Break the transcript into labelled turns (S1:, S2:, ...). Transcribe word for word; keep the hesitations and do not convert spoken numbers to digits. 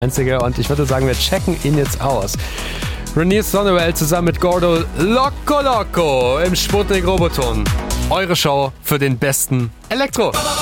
S1: Einzige und ich würde sagen, wir checken ihn jetzt aus. Renier Sonnewell zusammen mit Gordo Loco Loco im Sputnik Roboton. Eure Show für den besten Elektro.